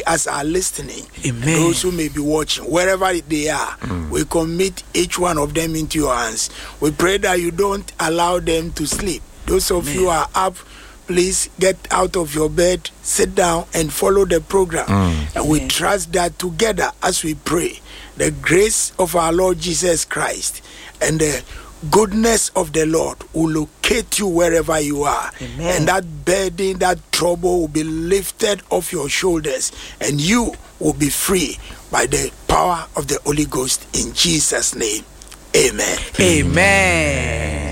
us are listening, Amen. and those who may be watching, wherever they are, we commit each one of them into your hands. We pray that you don't allow them to sleep. Those of you who are up, please get out of your bed, sit down, and follow the program. And we trust that together, as we pray, the grace of our Lord Jesus Christ and the goodness of the Lord will locate you wherever you are. Amen. And that burden, that trouble will be lifted off your shoulders, and you will be free by the power of the Holy Ghost in Jesus' name. Amen. Amen.